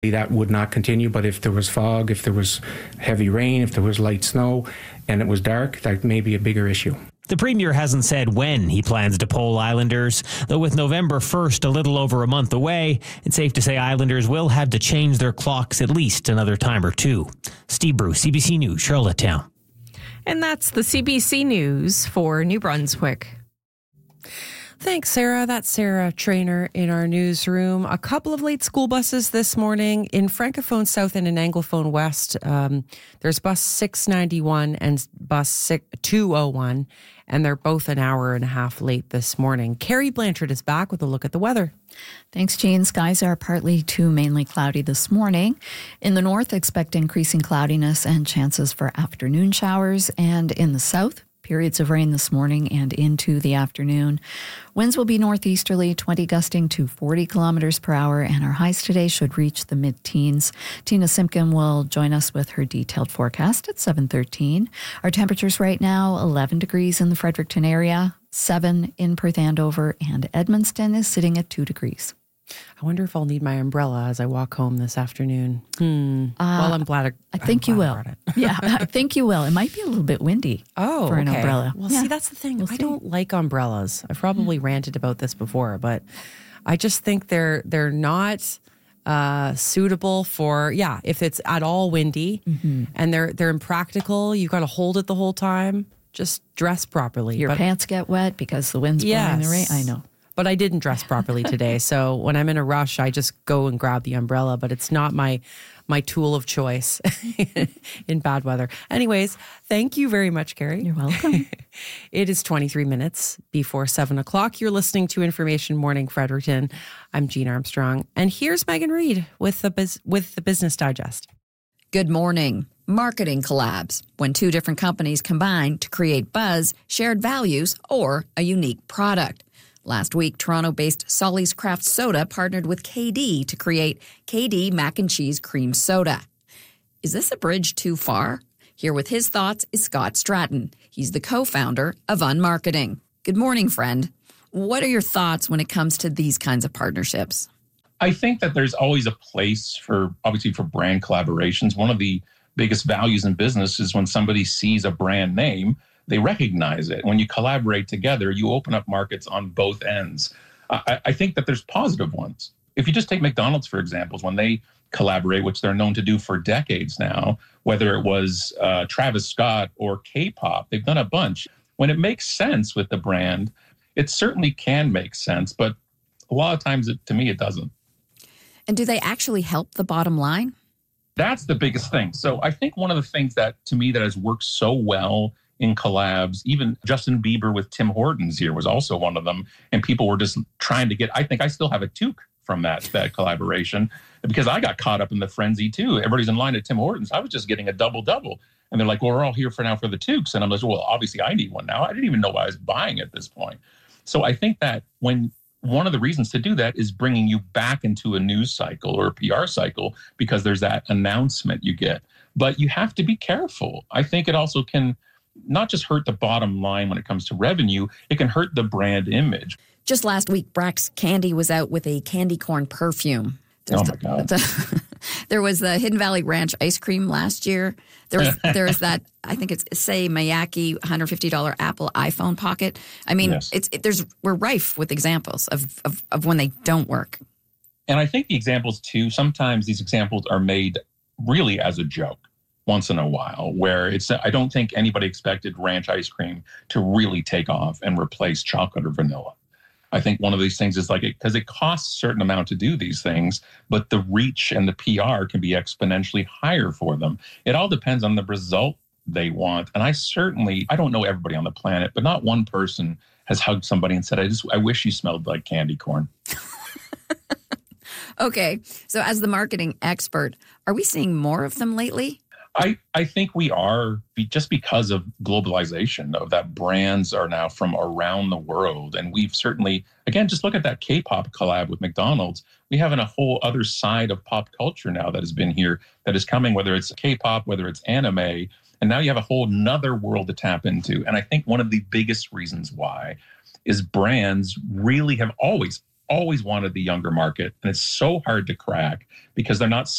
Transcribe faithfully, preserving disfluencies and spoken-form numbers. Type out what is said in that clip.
that would not continue. But if there was fog, if there was heavy rain, if there was light snow, and it was dark, that may be a bigger issue. The Premier hasn't said when he plans to poll Islanders, though with November first a little over a month away, it's safe to say Islanders will have to change their clocks at least another time or two. Steve Bruce, C B C News, Charlottetown. And that's the C B C News for New Brunswick. Thanks, Sarah. That's Sarah Trainer in our newsroom. A couple of late school buses this morning in Francophone South and in Anglophone West. Um, there's bus six ninety-one and bus two oh one, and they're both an hour and a half late this morning. Carrie Blanchard is back with a look at the weather. Thanks, Jean. Skies are partly to mainly cloudy this morning. In the north, expect increasing cloudiness and chances for afternoon showers. And in the south, periods of rain this morning and into the afternoon. Winds will be northeasterly, twenty gusting to forty kilometers per hour, and our highs today should reach the mid-teens. Tina Simpkin will join us with her detailed forecast at seven thirteen. Our temperatures right now, eleven degrees in the Fredericton area, seven in Perth Andover, and Edmundston is sitting at two degrees. I wonder if I'll need my umbrella as I walk home this afternoon. Hmm. Uh, well, I'm glad. I, I think I'm you glad will. Yeah, I think you will. It might be a little bit windy. Oh, for an okay. umbrella. Well, yeah. see, that's the thing. We'll I see. don't like umbrellas. I've probably mm. ranted about this before, but I just think they're they're not uh, suitable for yeah. If it's at all windy mm-hmm. and they're they're impractical, you got to hold it the whole time. Just dress properly. Your but, pants get wet because the wind's yes. blowing the rain. I know. But I didn't dress properly today. So when I'm in a rush, I just go and grab the umbrella. But it's not my my tool of choice in bad weather. Anyways, thank you very much, Carrie. You're welcome. It is twenty-three minutes before seven o'clock. You're listening to Information Morning Fredericton. I'm Jean Armstrong. And here's Megan Reid with the, biz- with the Business Digest. Good morning. Marketing collabs, when two different companies combine to create buzz, shared values, or a unique product. Last week, Toronto-based Solly's Craft Soda partnered with K D to create K D Mac and Cheese Cream Soda. Is this a bridge too far? Here with his thoughts is Scott Stratton. He's the co-founder of Unmarketing. Good morning, friend. What are your thoughts when it comes to these kinds of partnerships? I think that there's always a place for, obviously, for brand collaborations. One of the biggest values in business is when somebody sees a brand name, they recognize it. When you collaborate together, you open up markets on both ends. I, I think that there's positive ones. If you just take McDonald's, for example, when they collaborate, which they're known to do for decades now, whether it was uh, Travis Scott or K-pop, they've done a bunch. When it makes sense with the brand, it certainly can make sense, but a lot of times, it, to me, it doesn't. And do they actually help the bottom line? That's the biggest thing. So I think one of the things that, to me, that has worked so well in collabs, even Justin Bieber with Tim Hortons here was also one of them. And people were just trying to get, I think I still have a toque from that, that collaboration because I got caught up in the frenzy too. Everybody's in line at Tim Hortons. I was just getting a double double. And they're like, well, we're all here for now for the toques. And I'm like, well, obviously I need one now. I didn't even know what I was buying at this point. So I think that when one of the reasons to do that is bringing you back into a news cycle or a P R cycle because there's that announcement you get. But you have to be careful. I think it also can not just hurt the bottom line when it comes to revenue, it can hurt the brand image. Just last week, Brax Candy was out with a candy corn perfume. There's oh, my God. The, the, there was the Hidden Valley Ranch ice cream last year. There was, there was that, I think it's, say, Miyake one hundred fifty dollars Apple iPhone Pocket. I mean, yes. it's it, there's we're rife with examples of, of, of when they don't work. And I think the examples, too, sometimes these examples are made really as a joke once in a while, where it's, I don't think anybody expected ranch ice cream to really take off and replace chocolate or vanilla. I think one of these things is like, because it, it costs a certain amount to do these things, but the reach and the P R can be exponentially higher for them. It all depends on the result they want. And I certainly, I don't know everybody on the planet, but not one person has hugged somebody and said, I just, I wish you smelled like candy corn. Okay. So as the marketing expert, are we seeing more of them lately? I, I think we are, just because of globalization, of that brands are now from around the world. And we've certainly, again, just look at that K-pop collab with McDonald's. We have a whole other side of pop culture now that has been here, that is coming, whether it's K-pop, whether it's anime. And now you have a whole nother world to tap into. And I think one of the biggest reasons why is brands really have always, always wanted the younger market, and it's so hard to crack because they're not